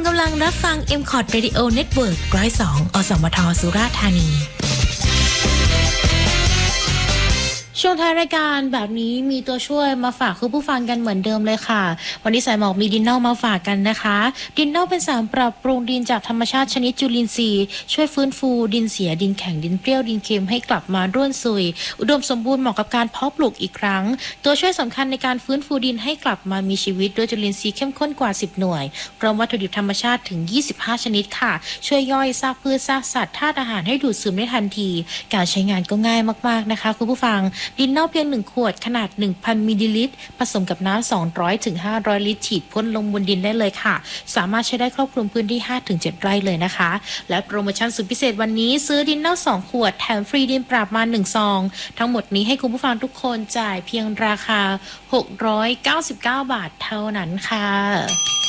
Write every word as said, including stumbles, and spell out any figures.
กำลังรับฟัง เอ็ม คอร์ด Radio Network หนึ่งศูนย์สอง อสมท สุราษฎร์ธานีช่วงท้ายรายการแบบนี้มีตัวช่วยมาฝากคุณผู้ฟังกันเหมือนเดิมเลยค่ะวันนี้สายหมอกมีดินเนลมาฝากกันนะคะดินเนลเป็นสารปรับปรุงดินจากธรรมชาติชนิดจุลินทรีย์ช่วยฟื้นฟูดินเสียดินแข็งดินเปรี้ยวดินเค็มให้กลับมาร่วนซุยอุดมสมบูรณ์เหมาะกับการเพาะปลูกอีกครั้งตัวช่วยสำคัญในการฟื้นฟูดินให้กลับมามีชีวิตด้วยจุลินทรีย์เข้มข้นกว่าสิบหน่วยพร้อมวัตถุดิบธรรมชาติถึงยี่สิบห้าชนิดค่ะช่วยย่อยซากพืชซากสัตว์ธาตุอาหารให้ดูดซึมได้ทันทีการใช้งานก็ง่ายมากๆนะคะคุณผู้ฟังดินเนลเพียงหนึ่งขวดขนาด หนึ่งพัน มิลลิลิตรผสมกับน้ำ สองร้อยถึงห้าร้อย ลิตรฉีดพ่นลงบนดินได้เลยค่ะสามารถใช้ได้ครอบคลุมพื้นที่ ห้าถึงเจ็ด ไร่เลยนะคะและโปรโมชั่นสุดพิเศษวันนี้ซื้อดินเนลสองขวดแถมฟรีดินปราบมาหนึ่งซองทั้งหมดนี้ให้คุณผู้ฟังทุกคนจ่ายเพียงราคาหกร้อยเก้าสิบเก้าบาทเท่านั้นค่ะ